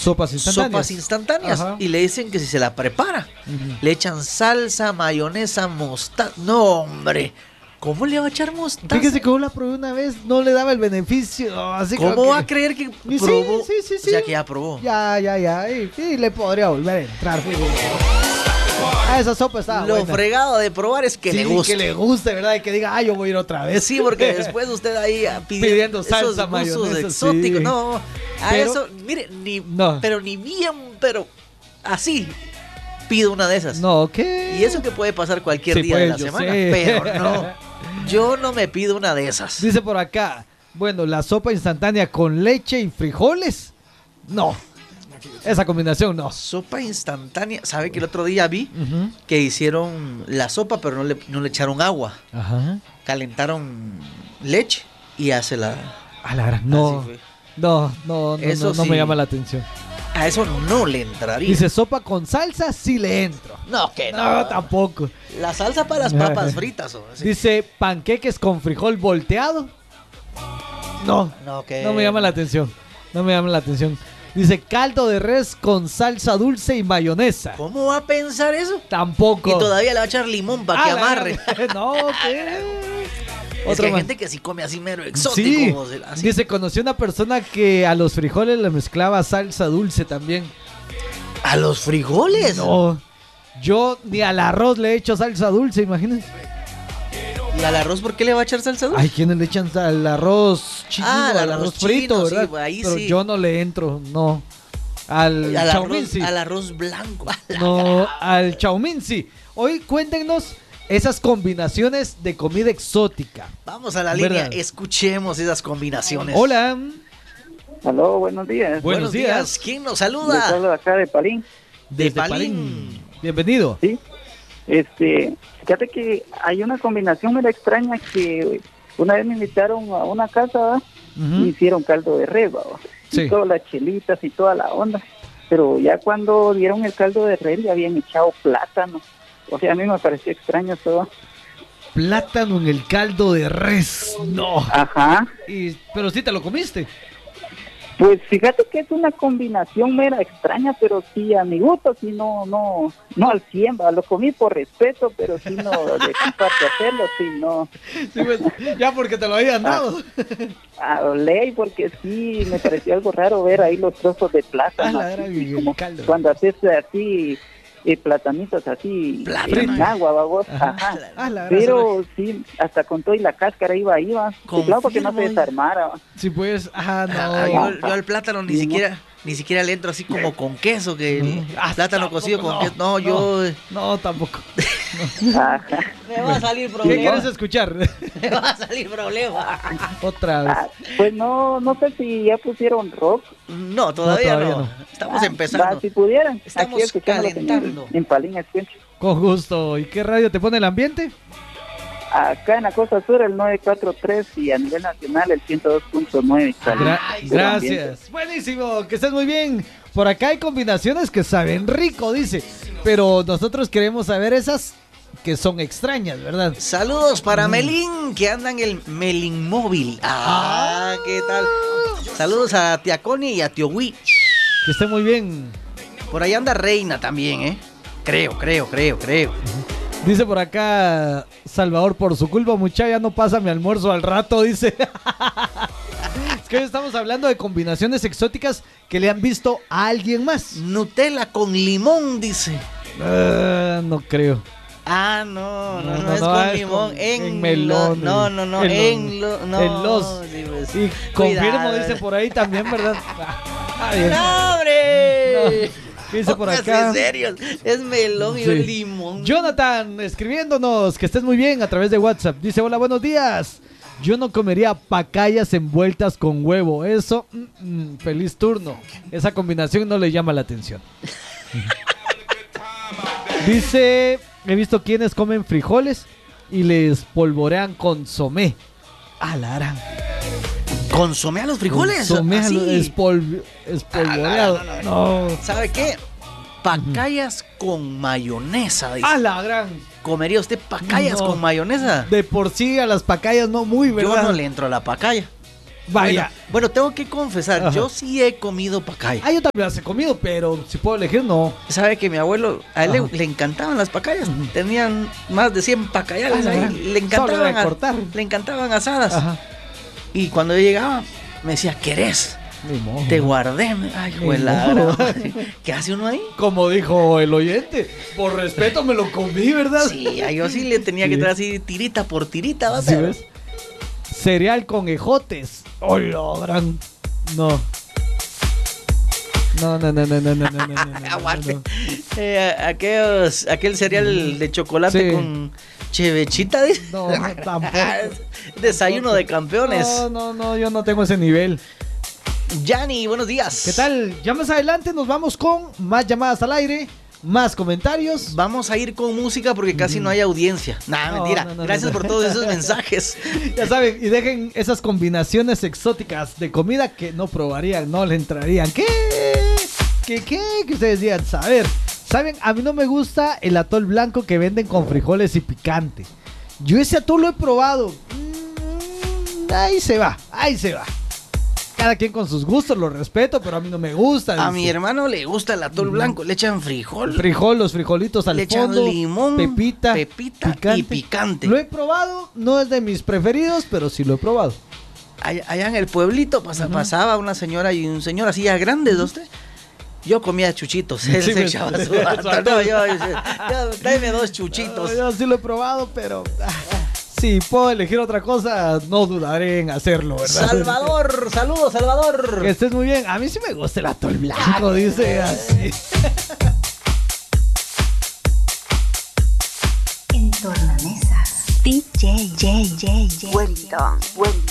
sopas instantáneas. Ajá. Y le dicen que si se la prepara, le echan salsa, mayonesa, mostaza. No, hombre, ¿cómo le va a echar mostaza? Fíjese que yo la probé una vez, no le daba el beneficio. Así ¿Cómo que- va a creer que Sí, probó? sí. O sea que ya probó. Ya. Y le podría volver a entrar. Fíjese. Ah, esa sopa estaba Lo buena. fregado de probar es que Sí, le guste. que le guste, ¿verdad? Y que diga, yo voy a ir otra vez. Sí, porque después usted ahí Pidiendo esos salsa, gustos mayonesa, exóticos. sí. No, a Pero- eso, mire, No. pero ni bien, pero así pido una de esas. No, ¿qué? Y eso que puede pasar cualquier Sí, día de pues, la yo semana, sé. pero no. Yo no me pido una de esas. Dice por acá, bueno, la sopa instantánea con leche y frijoles. No. Esa combinación no. Sopa instantánea. ¿Sabe que el otro día vi que hicieron la sopa, pero no le echaron agua? Ajá. Calentaron leche y hace la... A la gran. No. Así fue. No Eso me sí. llama la atención. A eso no le entraría. Dice sopa con salsa, sí le entro. no, que No, no. tampoco. La salsa para las papas fritas. ¿O? Sí. Dice panqueques con frijol volteado. No. No, que No me llama la atención. No me llama la atención. Dice caldo de res con salsa dulce y mayonesa. ¿Cómo va a pensar eso? Tampoco. Y todavía le va a echar limón para que Ah, la amarre. gran- No, ¿qué? Es Otro que hay más. gente que sí come así mero exótico. Sí. Así. Dice, conocí una persona que a los frijoles le mezclaba salsa dulce también. ¿A los frijoles? No. Yo ni al arroz le he hecho salsa dulce, imagínense. ¿Y al arroz por qué le va a echar salsa dulce? Hay quienes le echan al arroz chino, Ah, al arroz frito, chino, sí, ¿verdad? ahí Pero sí. yo no le entro, no. Al al, chaumín arroz, sí. al arroz blanco. No, al chaumín sí. Hoy cuéntenos esas combinaciones de comida exótica. Vamos a la ¿Verdad? línea, escuchemos esas combinaciones. Hola. Aló, buenos días. Buenos días. ¿Quién nos Les saluda? hablo acá de Palín. De Desde Palín. Bienvenido. Sí. Fíjate que hay una combinación muy extraña que una vez me invitaron a una casa, ¿va? Ujú. Y hicieron caldo de res, ¿va? Sí. Y todas las chelitas y toda la onda. Pero ya cuando dieron el caldo de res ya habían echado plátano. O sea, a mí me pareció extraño todo. Plátano en el caldo de res. No. Ajá. Pero sí te lo comiste. Pues fíjate que es una combinación mera extraña, pero sí a mi gusto, sí no al 100, ¿va? Lo comí por respeto, pero sí no de parte hacerlo, sí no Sí, pues, ya porque te lo habían dado. a ley, porque sí me pareció algo raro ver ahí los trozos de plátano, Ah, la gran, así, y el como caldo. cuando haces así platanitos así Plátano. en agua, babos, Ajá. ajá. Ah, la gran, Pero sí, hasta con todo y la cáscara iba, sí, claro, porque no se Confirmo. desarmara, ¿va? Sí, pues. Ah, no. Yo al plátano ni siquiera le entro así como con queso, que el Ah, plátano tampoco, cocido con no, queso. No, yo... No, tampoco. Ajá. Me va a salir ¿Qué problema. quieres escuchar? Me va a salir problema. Otra vez. Ah, pues no sé si ya pusieron rock. No, todavía todavía no. no. Estamos Va, empezando. si pudieran. Estamos Aquí escuchándolo calentando. En Palín Escuencho. Con gusto. ¿Y qué radio te pone el ambiente? Acá en la costa sur el 943 y a nivel nacional el 102.9. Gracias. Buenísimo. Que estés muy bien. Por acá hay combinaciones que saben rico, dice. Pero nosotros queremos saber esas que son extrañas, ¿verdad? Saludos para Melín, que anda en el Melín móvil. ¿Qué tal? Saludos a Tía Connie y a Tío Wii. Que esté muy bien. Por ahí anda Reina también, ¿eh? Creo. Dice por acá Salvador, por su culpa, muchacha, ya no pasa mi almuerzo al rato, dice. Es que hoy estamos hablando de combinaciones exóticas que le han visto a alguien más. Nutella con limón, dice. No creo. No No, es no, con es limón. con- en melón, No, en los. Sí, pues. Y Cuidado. confirmo, dice por ahí también, ¿verdad? Bien. ¡No, hombre! ¿Qué dice por Póngase acá? serios. Es melón y Sí. limón. Jonathan, escribiéndonos, que estés muy bien a través de WhatsApp. Dice, hola, buenos días. Yo no comería pacayas envueltas con huevo. Eso, feliz turno. Esa combinación no le llama la atención. Dice, he visto quienes comen frijoles y les polvorean consomé. A la gran. ¿Consomé a los frijoles? Consomé Así. espolvoreado. No. ¿Sabe qué? Pacayas con mayonesa, dice. A la gran. ¿Comería usted pacayas No. con mayonesa? De por sí a las pacayas no muy, ¿verdad? Yo no le entro a la pacaya. Vaya. Bueno, tengo que confesar, Ajá. yo sí he comido pacaya. Ah, yo también las he comido, pero si puedo elegir, no. Sabe que mi abuelo, a él Ajá. le encantaban las pacayas. Tenían más de 100 pacayales Ah, ahí. ajá. Le Solo encantaban, de cortar. le encantaban asadas. Ajá. Y cuando yo llegaba, me decía, ¿querés? Ni modo. Te guardé. Ay, Ni juela, modo. ¿qué hace uno ahí? Como dijo el oyente, por respeto me lo comí, ¿verdad? Sí, a yo sí le tenía que Sí. traer así tirita por tirita. ¿va? ¿Sí ves? Cereal con ejotes. ¡Hola, gran! No. No. Aguante. Aquel cereal de chocolate Sí. con chevechita. ¿Dice? No, tampoco. Desayuno de campeones. No, yo no tengo ese nivel. Yanni, buenos días. ¿Qué tal? Ya más adelante nos vamos con más llamadas al aire, más comentarios. Vamos a ir con música porque casi no hay audiencia. Nah, No, mentira. no, Gracias no. por todos esos mensajes. Ya saben, y dejen esas combinaciones exóticas de comida que no probarían, no le entrarían. ¿Qué? Que ustedes digan, saber. ¿Saben? A mí no me gusta el atol blanco que venden con frijoles y picante. Yo ese atol lo he probado. Ahí se va. Cada quien con sus gustos, lo respeto, pero a mí no me gusta. A dice. mi hermano le gusta el atol blanco. Le echan frijol. Los frijolitos al Le echan fondo, limón, pepita y picante. Lo he probado, no es de mis preferidos, pero sí lo he probado. Allá en el pueblito pasaba una señora y un señor así ya grandes, ¿no usted? Yo comía chuchitos, él Sí, se echaba su harta. No, yo, dame 2 chuchitos. No, yo sí lo he probado, pero si puedo elegir otra cosa, no dudaré en hacerlo, ¿verdad? Salvador, saludos, Salvador. Que estés muy bien. A mí sí me gusta el atol blanco, dice así. En tornamesas, DJ Wellington.